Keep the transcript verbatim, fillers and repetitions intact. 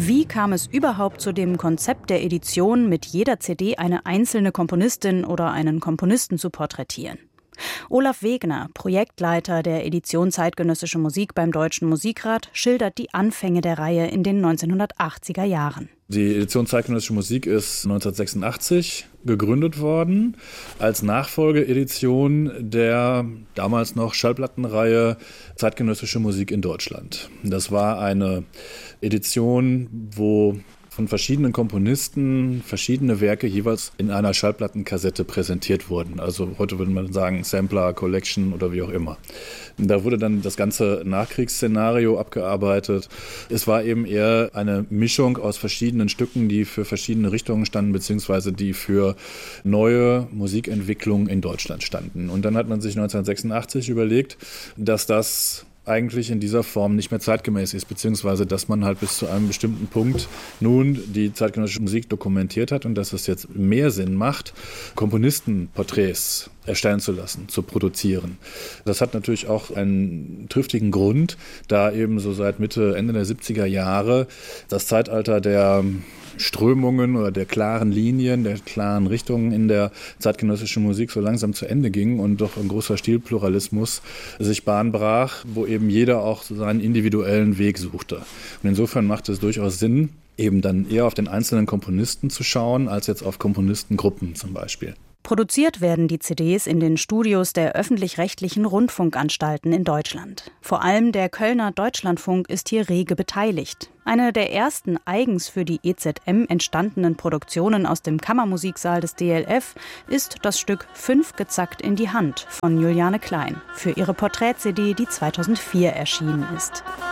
Wie kam es überhaupt zu dem Konzept der Edition, mit jeder C D eine einzelne Komponistin oder einen Komponisten zu porträtieren? Olaf Wegner, Projektleiter der Edition Zeitgenössische Musik beim Deutschen Musikrat, schildert die Anfänge der Reihe in den neunzehnhundertachtziger Jahren. Die Edition Zeitgenössische Musik ist neunzehnhundertsechsundachtzig gegründet worden als Nachfolgeedition der damals noch Schallplattenreihe Zeitgenössische Musik in Deutschland. Das war eine Edition, wo von verschiedenen Komponisten verschiedene Werke jeweils in einer Schallplattenkassette präsentiert wurden. Also heute würde man sagen Sampler, Collection oder wie auch immer. Da wurde dann das ganze Nachkriegsszenario abgearbeitet. Es war eben eher eine Mischung aus verschiedenen Stücken, die für verschiedene Richtungen standen, beziehungsweise die für neue Musikentwicklung in Deutschland standen. Und dann hat man sich neunzehnhundertsechsundachtzig überlegt, dass das eigentlich in dieser Form nicht mehr zeitgemäß ist, beziehungsweise dass man halt bis zu einem bestimmten Punkt nun die zeitgenössische Musik dokumentiert hat und dass es jetzt mehr Sinn macht, Komponistenporträts erstellen zu lassen, zu produzieren. Das hat natürlich auch einen triftigen Grund, da eben so seit Mitte, Ende der siebziger Jahre das Zeitalter der Strömungen oder der klaren Linien, der klaren Richtungen in der zeitgenössischen Musik so langsam zu Ende ging und doch ein großer Stilpluralismus sich Bahn brach, wo eben jeder auch seinen individuellen Weg suchte. Und insofern macht es durchaus Sinn, eben dann eher auf den einzelnen Komponisten zu schauen, als jetzt auf Komponistengruppen zum Beispiel. Produziert werden die C Ds in den Studios der öffentlich-rechtlichen Rundfunkanstalten in Deutschland. Vor allem der Kölner Deutschlandfunk ist hier rege beteiligt. Eine der ersten eigens für die E Z M entstandenen Produktionen aus dem Kammermusiksaal des D L F ist das Stück Fünf gezackt in die Hand von Juliane Klein für ihre Porträt-C D, die zweitausendvier erschienen ist.